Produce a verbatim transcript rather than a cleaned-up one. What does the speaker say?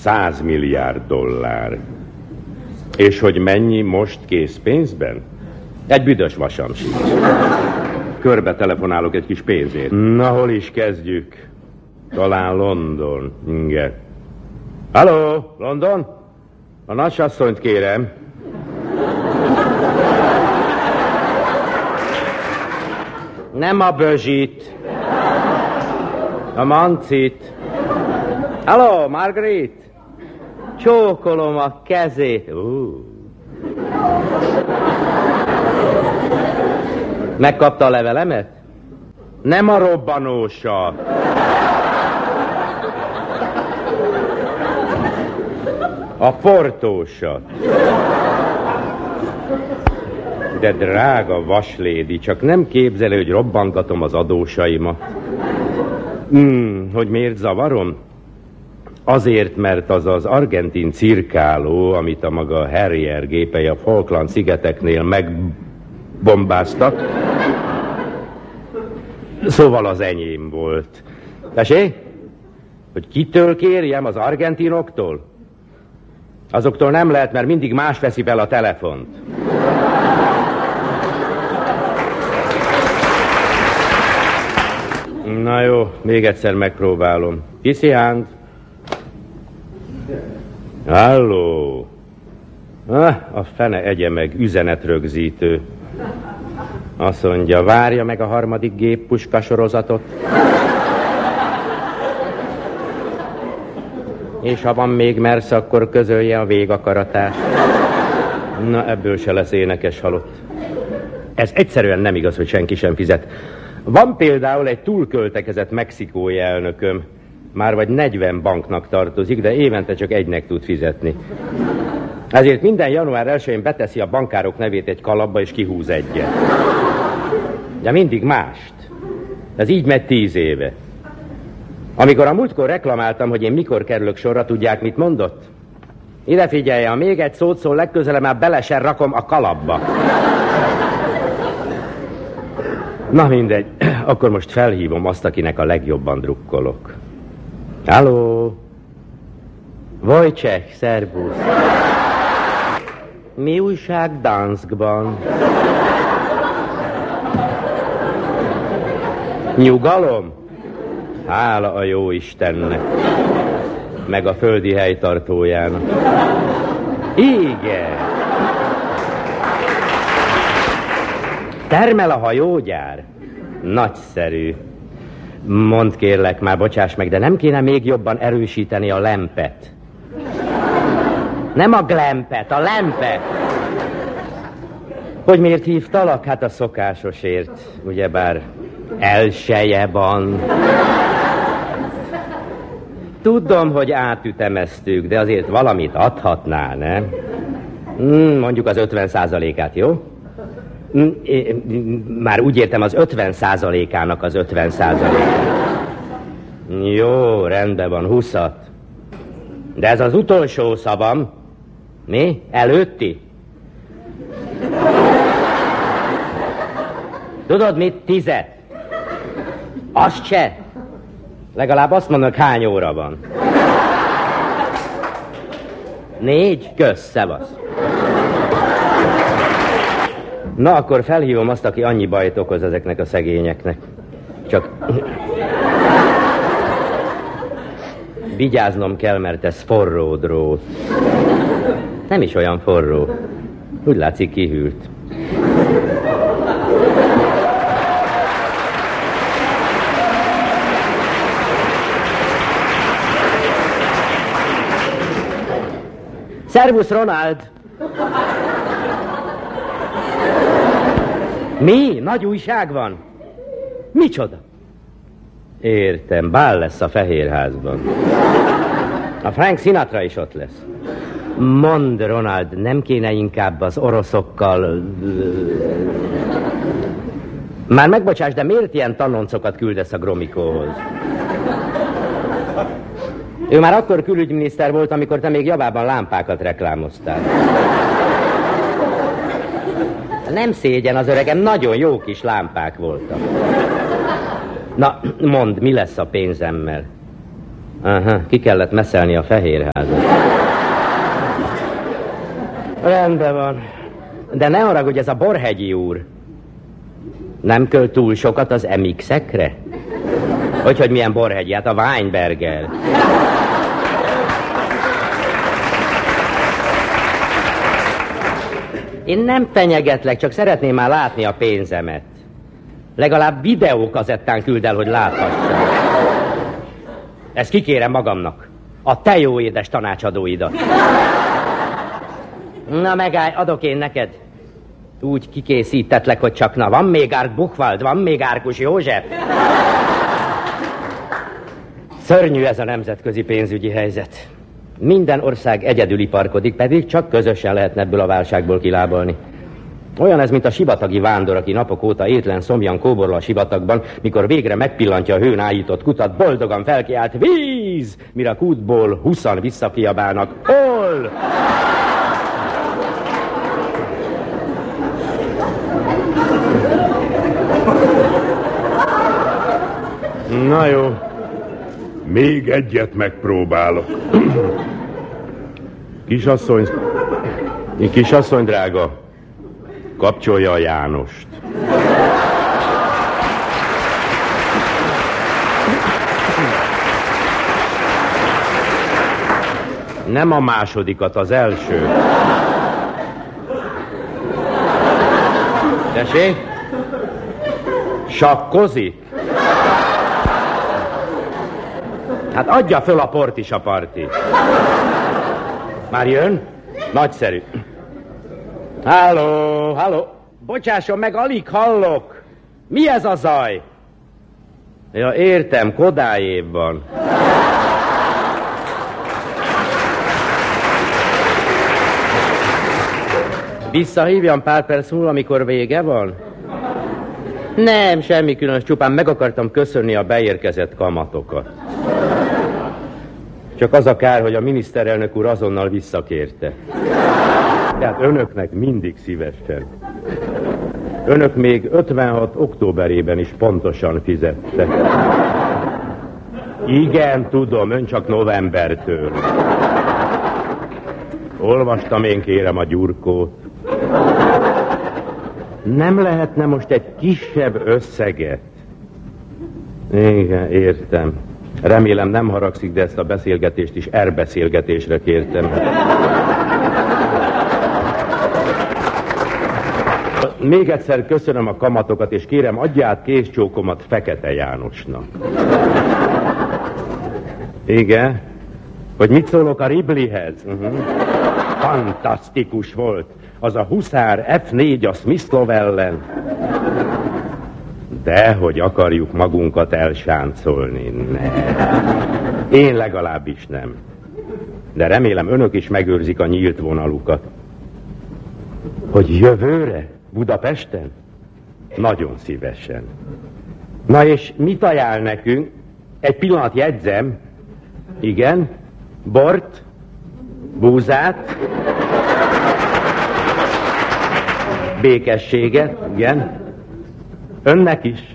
száz milliárd dollár. És hogy mennyi most készpénzben? Egy büdös vasam sincs. Körbe telefonálok egy kis pénzért. Na, hol is kezdjük? Talán London. Igen. Halló, London? A nagyasszonyt kérem. Nem a Bözsit. A Mancit. Halló, Margaret? Csókolom a kezét. Uh. Megkapta a levelemet? Nem a robbanósat. A portósat. De drága vaslédi, csak nem képzeli, hogy robbangatom az adósaimat. Hmm, hogy miért zavarom? Azért, mert az az argentin cirkáló, amit a maga Harrier gépei a Falkland-szigeteknél megbombáztak, szóval az enyém volt. Tessék? Hogy kitől kérjem? Az argentinoktól? Azoktól nem lehet, mert mindig más veszi fel a telefont. Na jó, még egyszer megpróbálom. Kiszi Hans? Halló? Ah, a fene egye meg, üzenetrögzítő. Azt mondja, várja meg a harmadik géppuska sorozatot. És ha van még mersz, akkor közölje a végakaratát. Na, ebből se lesz énekes halott. Ez egyszerűen nem igaz, hogy senki sem fizet. Van például egy túlköltekezett mexikói elnököm. Már vagy negyven banknak tartozik, de évente csak egynek tud fizetni. Ezért minden január elsején beteszi a bankárok nevét egy kalapba, és kihúz egyet. De mindig mást. Ez így megy tíz éve. Amikor a múltkor reklamáltam, hogy én mikor kerülök sorra, tudják, mit mondott? Ide figyelj, ha még egy szót szól, legközelebb már bele sem rakom a kalapba. Na mindegy, akkor most felhívom azt, akinek a legjobban drukkolok. Halló? Wojciech, szervusz. Mi újság Danskban? Nyugalom? Hála a jó Istennek. Meg a földi helytartójának. Igen. Termel a hajógyár? Nagyszerű. Mondd kérlek már, bocsáss meg, de nem kéne még jobban erősíteni a lempet? Nem a glempet, a lempet. Hogy miért hívtalak? Hát a szokásosért, ugyebár elseje van. Tudom, hogy átütemeztük, de azért valamit adhatnál, nem? Hmm, mondjuk az ötven százalékát, jó? Már úgy értem, az ötven százalékának az ötven százalékát. Jó, rendben van, huszat. De ez az utolsó szavam. Mi? Előtti? Tudod mit? Tizet. Azt se. Legalább azt mondok, hány óra van. Négy? Kösz, szevasz. Na, akkor felhívom azt, aki annyi bajt okoz ezeknek a szegényeknek. Csak... vigyáznom kell, mert ez forró drót. Nem is olyan forró. Úgy látszik, kihűlt. Szervusz, Ronald! Mi? Nagy újság van? Micsoda? Értem, bál lesz a Fehérházban. A Frank Sinatra is ott lesz. Mondd, Ronald, nem kéne inkább az oroszokkal... Már megbocsáss, de miért ilyen tanoncokat küldesz a Gromikóhoz? Ő már akkor külügyminiszter volt, amikor te még javában lámpákat reklámoztál. Nem szégyen az öregem, nagyon jó kis lámpák voltak. Na, mondd, mi lesz a pénzemmel? Aha, ki kellett messzelni a Fehérházat. Rendben van. De ne haragudj, ez a Borhegyi úr. Nem költ túl sokat az em iksz-ekre? Hogyhogy milyen Borhegyi? Hát a Weinberger. Én nem fenyegetlek, csak szeretném már látni a pénzemet. Legalább videókazettán küld el, hogy láthassam. Ezt kikérem magamnak. A te jó édes tanácsadóidat. Na megállj, adok én neked. Úgy kikészítettlek, hogy csak na, van még Árk Buchwald, van még Árkus József. Szörnyű ez a nemzetközi pénzügyi helyzet. Minden ország egyedül iparkodik, pedig csak közösen lehetne ebből a válságból kilábalni. Olyan ez, mint a sivatagi vándor, aki napok óta étlen szomjan kóborol a sivatagban, mikor végre megpillantja a hőn ájított kutat, boldogan felkiált víz, mire a kútból huszan visszakiabálnak. Hol? Na jó, még egyet megpróbálok. Kisasszony, kisasszony drága, kapcsolja a Jánost. Nem a másodikat, az első. Tessék? Sakkozik? Hát adja föl a port is a parti. Már jön? Nagyszerű. Halló, halló. Bocsásson meg, alig hallok. Mi ez a zaj? Ja, értem, Kodályév van. Visszahívjam pár perc múlva, amikor vége van? Nem, semmi különös, csupán meg akartam köszönni a beérkezett kamatokat. Csak az a kár, hogy a miniszterelnök úr azonnal visszakérte. Tehát önöknek mindig szívesen. Önök még ötvenhat októberében is pontosan fizettek. Igen, tudom, ön csak novembertől. Olvastam én, kérem, a Gyurkót. Nem lehetne most egy kisebb összeget? Igen, értem. Remélem nem haragszik, de ezt a beszélgetést is erbeszélgetésre kértem. Még egyszer köszönöm a kamatokat, és kérem, adja át kézcsókomat Fekete Jánosnak. Igen? Hogy mit szólok a Riblihez? Uh-huh. Fantasztikus volt. Az a huszár ef négy a Smyslov ellen. De hogy akarjuk magunkat elsáncolni? Ne. Én legalábbis nem. De remélem önök is megőrzik a nyílt vonalukat. Hogy jövőre? Budapesten? Nagyon szívesen. Na és mit ajánl nekünk? Egy pillanat jegyzem. Igen? Bort? Búzát? Békességet? Igen? Önnek is?